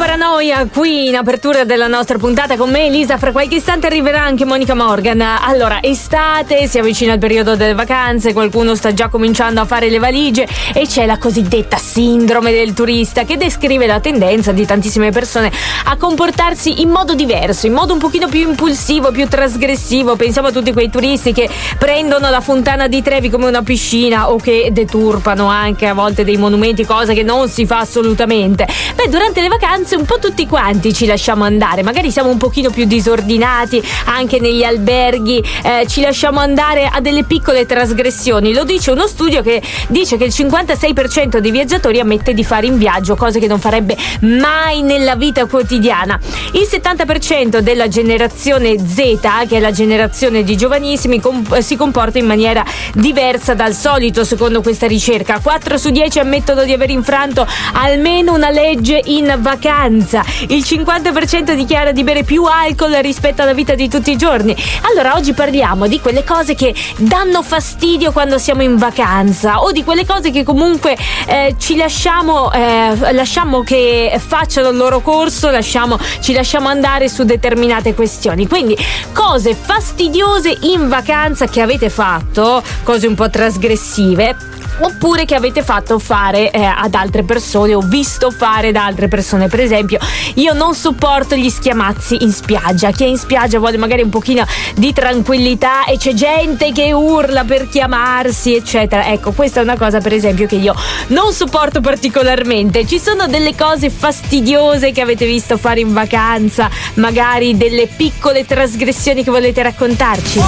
Paranoia qui in apertura della nostra puntata con me Elisa. Fra qualche istante arriverà anche Monica Morgan. Allora, estate, si avvicina il periodo delle vacanze, qualcuno sta già cominciando a fare le valigie e c'è la cosiddetta sindrome del turista, che descrive la tendenza di tantissime persone a comportarsi in modo diverso, in modo un pochino più impulsivo, più trasgressivo. Pensiamo a tutti quei turisti che prendono la Fontana di Trevi come una piscina o che deturpano anche a volte dei monumenti, cosa che non si fa assolutamente. Beh, durante le vacanze un po' tutti quanti ci lasciamo andare, magari siamo un pochino più disordinati anche negli alberghi, ci lasciamo andare a delle piccole trasgressioni. Lo dice uno studio che dice che il 56% dei viaggiatori ammette di fare in viaggio cose che non farebbe mai nella vita quotidiana. Il 70% della generazione Z, che è la generazione di giovanissimi, si comporta in maniera diversa dal solito, secondo questa ricerca. 4 su 10 ammettono di aver infranto almeno una legge in vacanza. Il 50% dichiara di bere più alcol rispetto alla vita di tutti i giorni. Allora, oggi parliamo di quelle cose che danno fastidio quando siamo in vacanza, o di quelle cose che comunque ci lasciamo che facciano il loro corso, ci lasciamo andare su determinate questioni. Quindi cose fastidiose in vacanza che avete fatto, cose un po' trasgressive, oppure che avete fatto fare ad altre persone o visto fare da altre persone. Per esempio, io non sopporto gli schiamazzi in spiaggia. Chi è in spiaggia vuole magari un pochino di tranquillità e c'è gente che urla per chiamarsi, eccetera. Ecco, questa è una cosa, per esempio, che io non sopporto particolarmente. Ci sono delle cose fastidiose che avete visto fare in vacanza, magari delle piccole trasgressioni che volete raccontarci?